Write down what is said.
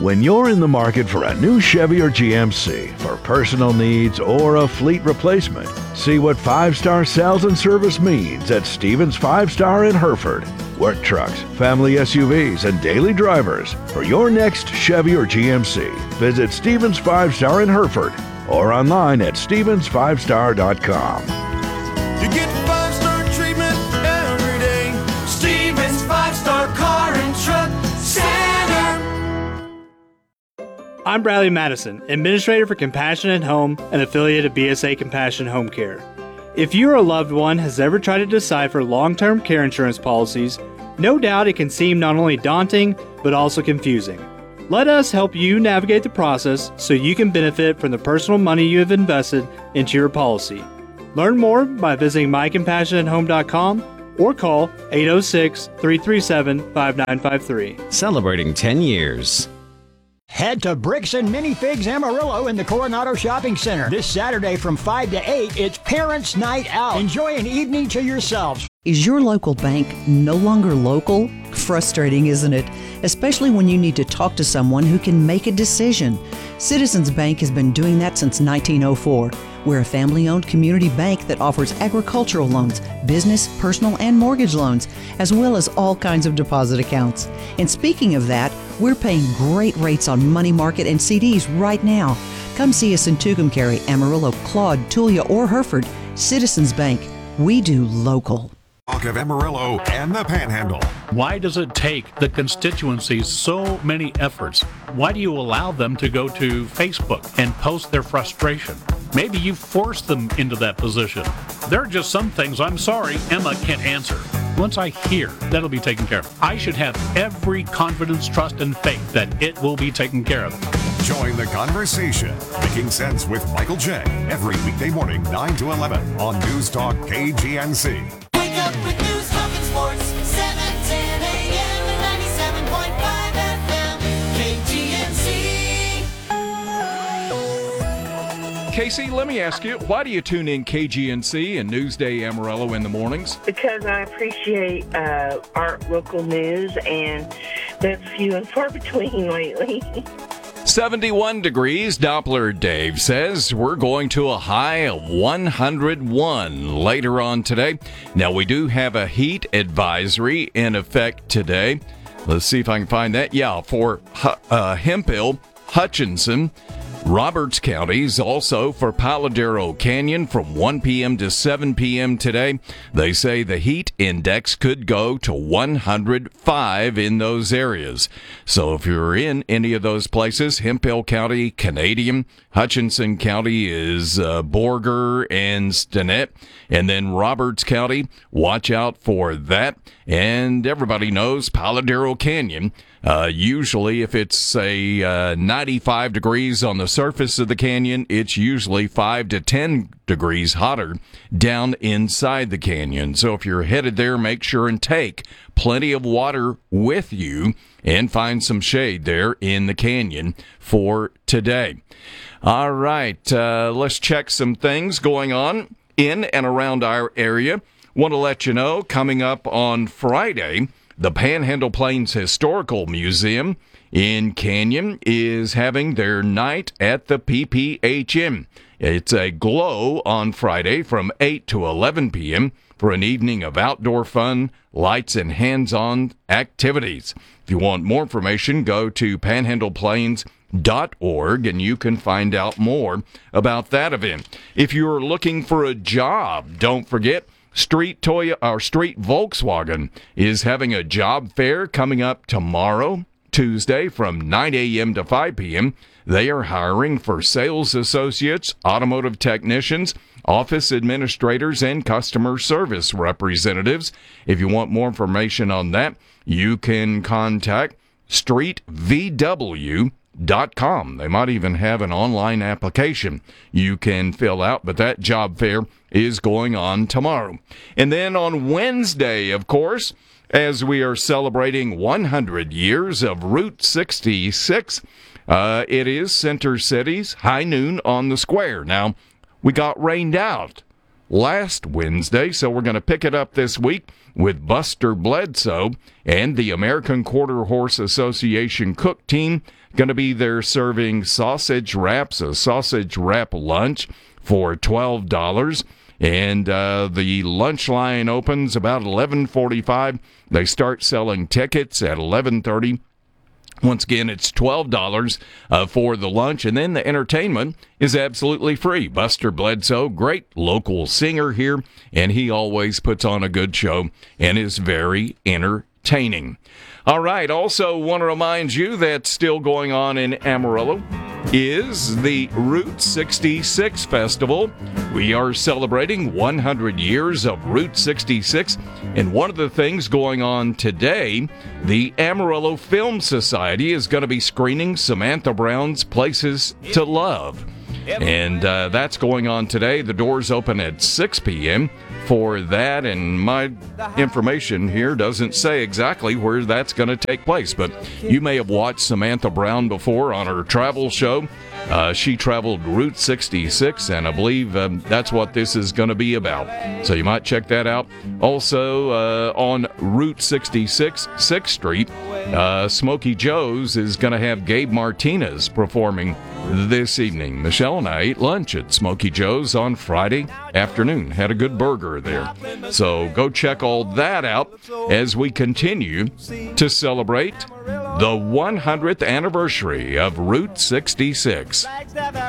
When you're in the market for a new Chevy or GMC for personal needs or a fleet replacement, see what 5-star sales and service means at Stevens 5-Star in Hereford. Work trucks, family SUVs, and daily drivers. For your next Chevy or GMC, visit Stevens 5-Star in Hereford or online at stevens5star.com. You get 5-star treatment every day. Stevens 5-Star Car and Truck Center. I'm Bradley Madison, Administrator for Compassionate Home, an affiliate of BSA Compassion Home Care. If you or a loved one has ever tried to decipher long-term care insurance policies, no doubt it can seem not only daunting, but also confusing. Let us help you navigate the process so you can benefit from the personal money you have invested into your policy. Learn more by visiting mycompassionatehome.com or call 806-337-5953. Celebrating 10 years. Head to Bricks and Minifigs Amarillo in the Coronado Shopping Center. This Saturday from 5 to 8, it's Parents' Night Out. Enjoy an evening to yourselves. Is your local bank no longer local? Frustrating, isn't it? Especially when you need to talk to someone who can make a decision. Citizens Bank has been doing that since 1904. We're a family-owned community bank that offers agricultural loans, business, personal, and mortgage loans, as well as all kinds of deposit accounts. And speaking of that, we're paying great rates on money market and CDs right now. Come see us in Tucumcari, Amarillo, Claude, Tulia, or Hereford. Citizens Bank. We do local. Talk of Amarillo and the Panhandle. Why does it take the constituencies so many efforts? Why do you allow them to go to Facebook and post their frustration? Maybe you forced them into that position. There are just some things, I'm sorry, Emma can't answer. Once I hear that'll be taken care of, I should have every confidence, trust, and faith that it will be taken care of. Join the conversation. Making Sense with Michael J. Every weekday morning, 9 to 11 on News Talk KGNC. Wake up with news, talk, and sports. 7:10 a.m. and 97.5 FM. KGNC. Casey, let me ask you, why do you tune in KGNC and Newsday Amarillo in the mornings? Because I appreciate our local news, and that's few and far between lately. 71 degrees, Doppler Dave says. We're going to a high of 101 later on today. Now, we do have a heat advisory in effect today. Let's see if I can find that. Yeah, for Hemphill, Hutchinson, Roberts counties, also for Paladero Canyon from 1 p.m. to 7 p.m. today. They say the heat index could go to 105 in those areas. So if you're in any of those places, Hemphill County, Canadian, Hutchinson County is Borger and Stinnett, and then Roberts County, watch out for that. And everybody knows Paladero Canyon. Usually, if it's, say, 95 degrees on the surface of the canyon, it's usually 5 to 10 degrees hotter down inside the canyon. So if you're headed there, make sure and take plenty of water with you and find some shade there in the canyon for today. All right, let's check some things going on in and around our area. Want to let you know, coming up on Friday, the Panhandle Plains Historical Museum in Canyon is having their night at the PPHM. It's a glow on Friday from 8 to 11 p.m. for an evening of outdoor fun, lights, and hands-on activities. If you want more information, go to panhandleplains.org and you can find out more about that event. If you're looking for a job, don't forget Street Volkswagen is having a job fair coming up tomorrow, Tuesday, from 9 a.m. to 5 p.m. They are hiring for sales associates, automotive technicians, office administrators, and customer service representatives. If you want more information on that, you can contact streetvw.com. They might even have an online application you can fill out, but that job fair is going on tomorrow. And then on Wednesday, of course, as we are celebrating 100 years of Route 66, it is Center City's High Noon on the Square. Now, we got rained out last Wednesday, so we're going to pick it up this week. with Buster Bledsoe and the American Quarter Horse Association cook team. Going to be there serving sausage wraps, a sausage wrap lunch for $12. And the lunch line opens about 11:45. They start selling tickets at 11:30. Once again, it's $12 for the lunch, and then the entertainment is absolutely free. Buster Bledsoe, great local singer here, and he always puts on a good show and is very entertaining. All right, also want to remind you that still going on in Amarillo is the Route 66 Festival. We are celebrating 100 years of Route 66, and one of the things going on today, the Amarillo Film Society is going to be screening Samantha Brown's Places to Love. And that's going on today. The doors open at 6 p.m. for that, and my information here doesn't say exactly where that's going to take place, but you may have watched Samantha Brown before on her travel show. She traveled Route 66, and I believe that's what this is going to be about. So you might check that out. Also, on Route 66, 6th Street, Smokey Joe's is going to have Gabe Martinez performing this evening. Michelle and I ate lunch at Smokey Joe's on Friday afternoon. Had a good burger there. So go check all that out as we continue to celebrate the 100th anniversary of Route 66.